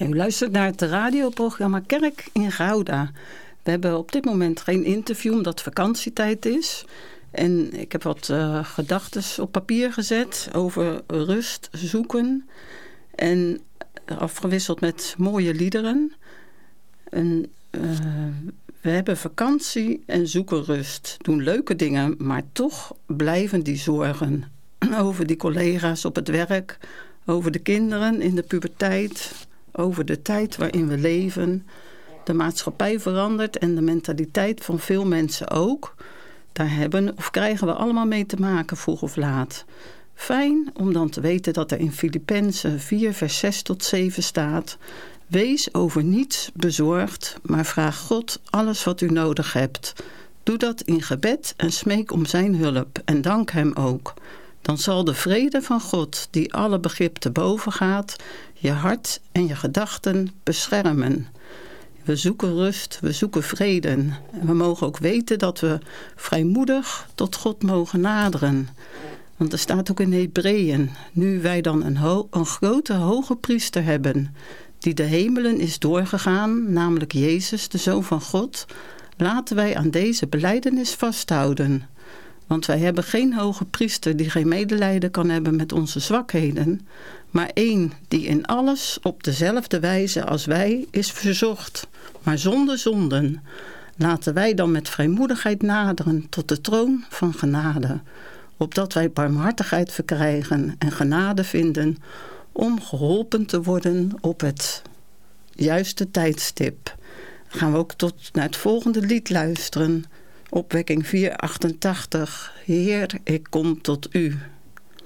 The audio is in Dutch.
U luistert naar het radioprogramma Kerk in Gouda. We hebben op dit moment geen interview omdat het vakantietijd is. En ik heb wat gedachten op papier gezet over rust zoeken. En afgewisseld met mooie liederen. En, we hebben vakantie en zoeken rust. Doen leuke dingen, maar toch blijven die zorgen. Over die collega's op het werk. Over de kinderen in de puberteit. Over de tijd waarin we leven. De maatschappij verandert en de mentaliteit van veel mensen ook. Daar hebben of krijgen we allemaal mee te maken, vroeg of laat. Fijn om dan te weten dat er in Filippenzen 4 vers 6 tot 7 staat. Wees over niets bezorgd, maar vraag God alles wat u nodig hebt. Doe dat in gebed en smeek om zijn hulp en dank hem ook. Dan zal de vrede van God, die alle begrip te boven gaat, je hart en je gedachten beschermen. We zoeken rust, we zoeken vrede. En we mogen ook weten dat we vrijmoedig tot God mogen naderen. Want er staat ook in Hebreeën, nu wij dan een grote hoge priester hebben, die de hemelen is doorgegaan, namelijk Jezus, de Zoon van God, laten wij aan deze belijdenis vasthouden. Want wij hebben geen hoge priester die geen medelijden kan hebben met onze zwakheden, maar één die in alles op dezelfde wijze als wij is verzocht, maar zonder zonden. Laten wij dan met vrijmoedigheid naderen tot de troon van genade, opdat wij barmhartigheid verkrijgen en genade vinden om geholpen te worden op het juiste tijdstip. Dan gaan we ook tot naar het volgende lied luisteren. Opwekking 4:88. Heer, ik kom tot u.